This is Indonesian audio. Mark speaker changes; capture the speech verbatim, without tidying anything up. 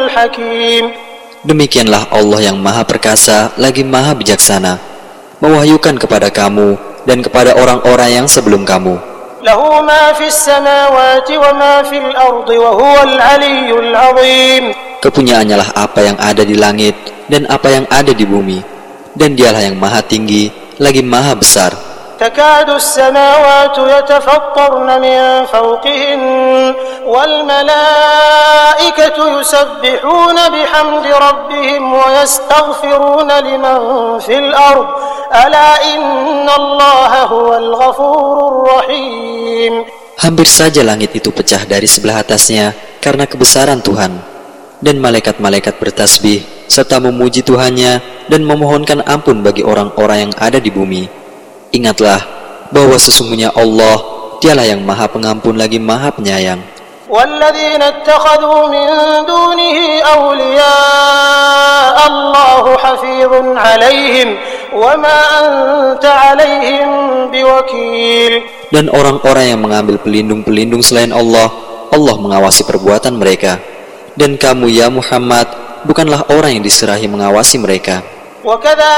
Speaker 1: الحكيم.
Speaker 2: Demikianlah Allah yang maha perkasa lagi maha bijaksana, mewahyukan kepada kamu dan kepada orang-orang yang sebelum kamu.
Speaker 1: له ما في السماوات وما في الأرض وهو العلي العظيم.
Speaker 2: Kepunyaannya lah apa yang ada di langit dan apa yang ada di bumi, dan dialah yang maha tinggi lagi maha besar.
Speaker 1: تكاد السماوات يتفطرن من فوقهن والملائكة يسبحون بحمد ربهم ويستغفرون لمن في الأرض ألا إن الله هو الغفور الرحيم.
Speaker 2: Hampir saja langit itu pecah dari sebelah atasnya karena kebesaran Tuhan, dan malaikat-malaikat bertasbih serta memuji Tuhannya dan memohonkan ampun bagi orang-orang yang ada di bumi. Ingatlah bahwa sesungguhnya Allah, dialah yang maha pengampun lagi maha penyayang.
Speaker 1: وَالَّذِينَ اتَّخَذُوا مِن دُونِهِ أَوْلِيَاءَ اللَّهُ حَفِيظٌ عَلَيْهِمْ وَمَا أَنْتَ عَلَيْهِمْ بِوَكِيلٍ. Dan
Speaker 2: orang-orang yang mengambil pelindung-pelindung selain Allah, Allah mengawasi perbuatan mereka. Dan kamu ya Muhammad, bukanlah orang yang diserahi mengawasi mereka.
Speaker 1: وَكَذَلِكَ